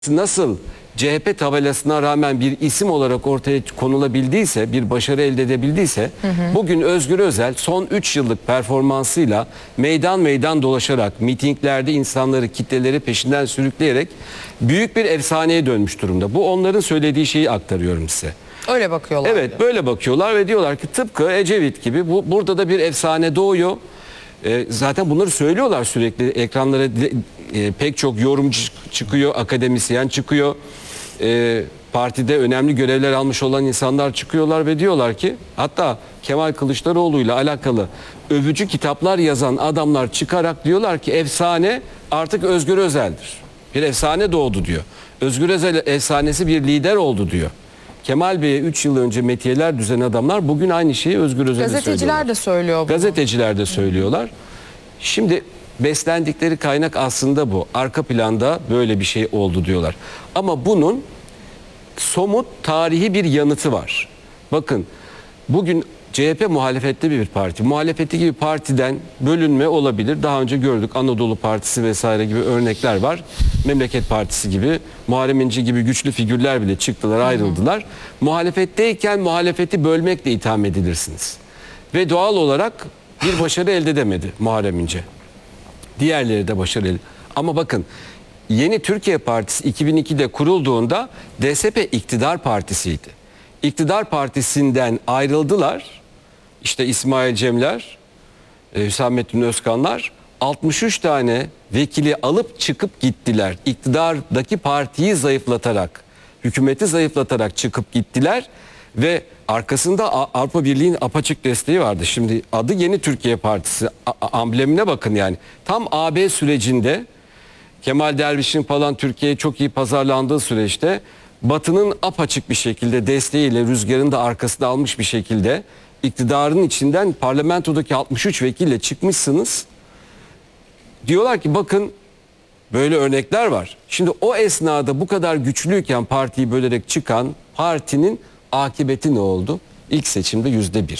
Nasıl CHP tabelasına rağmen bir isim olarak ortaya konulabildiyse, bir başarı elde edebildiyse, bugün Özgür Özel son 3 yıllık performansıyla meydan meydan dolaşarak, mitinglerde insanları, kitleleri peşinden sürükleyerek büyük bir efsaneye dönmüş durumda. Bu onların söylediği şeyi aktarıyorum size. Öyle bakıyorlar. Evet, böyle bakıyorlar ve diyorlar ki tıpkı Ecevit gibi burada da bir efsane doğuyor. Zaten bunları söylüyorlar sürekli ekranlara, pek çok yorumcu çıkıyor, akademisyen çıkıyor, partide önemli görevler almış olan insanlar çıkıyorlar ve diyorlar ki, hatta Kemal Kılıçdaroğlu ile alakalı övücü kitaplar yazan adamlar çıkarak diyorlar ki efsane artık Özgür Özel'dir. Bir efsane doğdu diyor. Özgür Özel efsanesi bir lider oldu diyor. Kemal Bey'e 3 yıl önce metiyeler düzen adamlar bugün aynı şeyi Özgür Özel'e söylüyorlar. Gazeteciler de söylüyor bunu. Gazeteciler de söylüyorlar. Şimdi beslendikleri kaynak aslında bu. Arka planda böyle bir şey oldu diyorlar. Ama bunun somut tarihi bir yanıtı var. Bakın bugün CHP muhalefetli bir parti. Muhalefeti gibi partiden bölünme olabilir. Daha önce gördük, Anadolu Partisi vesaire gibi örnekler var. Memleket Partisi gibi, Muharrem İnce gibi güçlü figürler bile çıktılar, ayrıldılar. Muhalefetteyken muhalefeti bölmekle itham edilirsiniz. Ve doğal olarak bir başarı elde edemedi Muharrem İnce. Diğerleri de başarı elde. Ama bakın, Yeni Türkiye Partisi 2002'de kurulduğunda DSP iktidar partisiydi. İktidar partisinden ayrıldılar. İşte İsmail Cemler, Hüsamettin Özkanlar 63 tane vekili alıp çıkıp gittiler. İktidardaki partiyi zayıflatarak, hükümeti zayıflatarak çıkıp gittiler ve arkasında Avrupa Birliği'nin apaçık desteği vardı. Şimdi adı Yeni Türkiye Partisi, amblemine bakın yani. Tam AB sürecinde, Kemal Derviş'in falan Türkiye'ye çok iyi pazarlandığı süreçte Batı'nın apaçık bir şekilde desteğiyle, rüzgarını da arkasına almış bir şekilde iktidarın içinden parlamentodaki 63 vekille çıkmışsınız. Diyorlar ki bakın böyle örnekler var. Şimdi o esnada bu kadar güçlüyken partiyi bölerek çıkan partinin akıbeti ne oldu? İlk seçimde %1.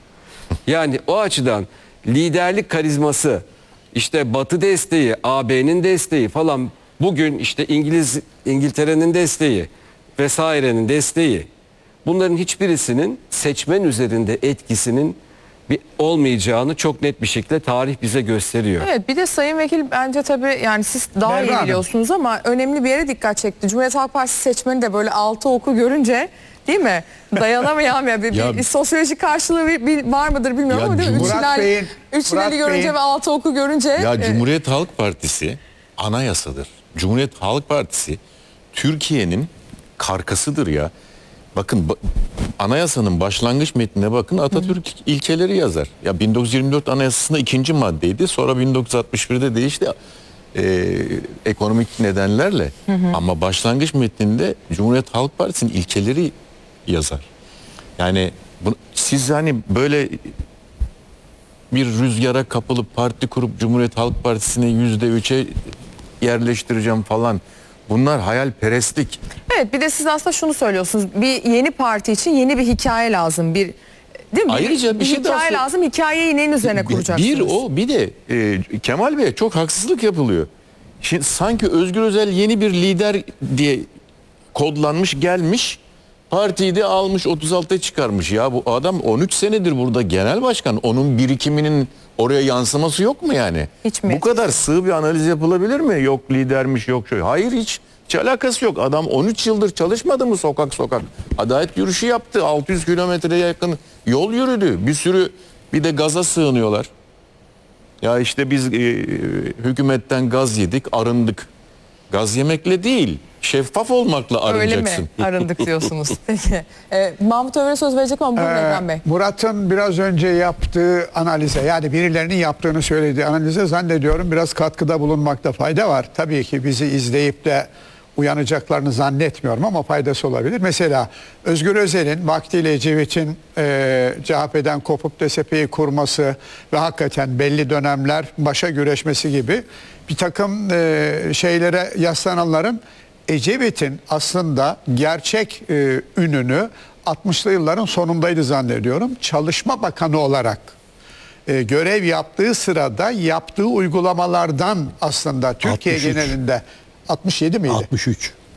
Yani o açıdan liderlik karizması, işte Batı desteği, AB'nin desteği falan, bugün işte İngiltere'nin desteği vesairenin desteği, bunların hiçbirisinin seçmen üzerinde etkisinin olmayacağını çok net bir şekilde tarih bize gösteriyor. Evet, bir de Sayın Vekil bence tabii, yani siz daha iyi biliyorsunuz ama önemli bir yere dikkat çekti. Cumhuriyet Halk Partisi seçmeni de böyle 6 oku görünce, değil mi? Dayanamayan ya bir sosyolojik karşılığı var mıdır bilmiyorum ama değil mi? 3 ileri görünce ve 6 oku görünce. Ya Cumhuriyet Halk Partisi anayasadır. Cumhuriyet Halk Partisi Türkiye'nin karkasıdır ya. Bakın anayasanın başlangıç metnine bakın, Atatürk ilkeleri yazar. Ya 1924 anayasasında 2. maddeydi. Sonra 1961'de değişti. Ekonomik nedenlerle. Ama başlangıç metninde Cumhuriyet Halk Partisi'nin ilkeleri yazar. Yani siz hani böyle bir rüzgara kapılıp parti kurup Cumhuriyet Halk Partisi'ni %3'e yerleştireceğim falan, bunlar hayalperestlik. Evet, bir de siz aslında şunu söylüyorsunuz. Bir yeni parti için yeni bir hikaye lazım. Değil mi? Ayrıca bir şey hikaye lazım. Hikayeyi neyin üzerine kuracaksınız? Bir de Kemal Bey'e çok haksızlık yapılıyor. Şimdi sanki Özgür Özel yeni bir lider diye kodlanmış, gelmiş, partiyi de almış 36'ya çıkarmış. Ya bu adam 13 senedir burada genel başkan. Onun birikiminin oraya yansıması yok mu yani? Hiç mi? Bu kadar sığ bir analiz yapılabilir mi? Yok lidermiş, yok şöyle. Hayır, hiç alakası yok. Adam 13 yıldır çalışmadı mı sokak sokak? Adalet yürüyüşü yaptı. 600 kilometreye yakın yol yürüdü. Bir de gaza sığınıyorlar. Ya işte biz hükümetten gaz yedik, arındık. Gaz yemekle değil, şeffaf olmakla arınacaksın. Öyle mi? Arındık diyorsunuz. Peki. Mahmut Ömer'e söz verecek ama buyurun Ekrem Bey. Murat'ın biraz önce yaptığı analize, yani birilerinin yaptığını söylediği analize zannediyorum biraz katkıda bulunmakta fayda var. Tabii ki bizi izleyip de uyanacaklarını zannetmiyorum ama faydası olabilir. Mesela Özgür Özel'in vaktiyle Ecevit'in CHP'den kopup DSP'yi kurması ve hakikaten belli dönemler başa güreşmesi gibi bir takım şeylere yaslananların Ecevit'in aslında gerçek ününü 60'lı yılların sonundaydı zannediyorum. Çalışma Bakanı olarak görev yaptığı sırada yaptığı uygulamalardan aslında Türkiye 63. genelinde 67 miydi? 63.